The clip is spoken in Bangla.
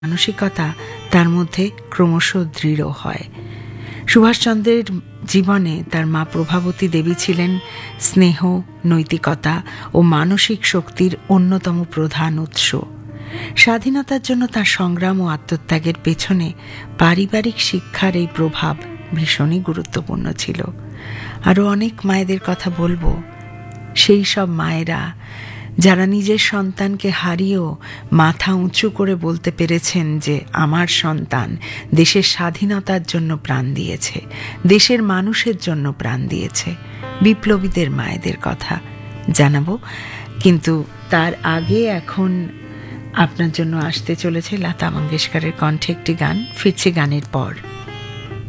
মানসিকতা তার মধ্যে ক্রমশ দৃঢ় হয়। সুভাষচন্দ্রের জীবনে তার মা প্রভাবতী দেবী ছিলেন স্নেহ, নৈতিকতা ও মানসিক শক্তির অন্যতম প্রধান উৎস। স্বাধীনতার জন্য তার সংগ্রাম ও আত্মত্যাগের পেছনে পারিবারিক শিক্ষার এই প্রভাব ভীষণই গুরুত্বপূর্ণ ছিল। আরও অনেক মায়েদের কথা বলবো, সেই সব মায়েরা যারা নিজের সন্তানকে হারিয়েও মাথা উঁচু করে বলতে পেরেছেন যে আমার সন্তান দেশের স্বাধীনতার জন্য প্রাণ দিয়েছে, দেশের মানুষের জন্য প্রাণ দিয়েছে। বিপ্লবীদের মায়েদের কথা জানাবো, কিন্তু তার আগে এখন আপনার জন্য আসতে চলেছে লতা মঙ্গেশকরের কণ্ঠে একটি গান। ফিরছি গানের পর।